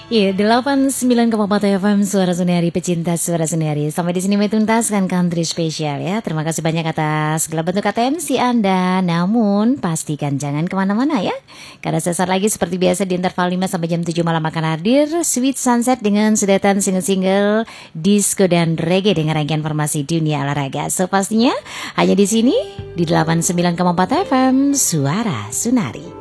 Iya, 89,4 FM Suara Sunari, pecinta Suara Sunari. Sampai di sini tuntaskan country spesial ya. Terima kasih banyak atas segala bentuk atensi Anda. Namun pastikan jangan kemana-mana ya. Karena sesaat lagi seperti biasa di interval 5 sampai jam 7 malam akan hadir Sweet Sunset dengan sedetan single-single disco dan reggae dengan rangkaian informasi dunia olahraga. So pastinya hanya di sini di 89,4 FM Suara Sunari.